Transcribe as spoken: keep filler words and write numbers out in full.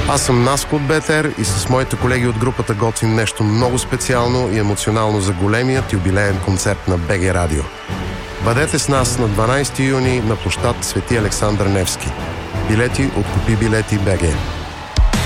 Аз съм Наско от БТР и с моите колеги от групата готвим нещо много специално и емоционално за големият юбилеен концерт на БГ Радио. Бъдете с нас на дванайсети юни на площад Свети Александър Невски. Билети от Купи билети БГ.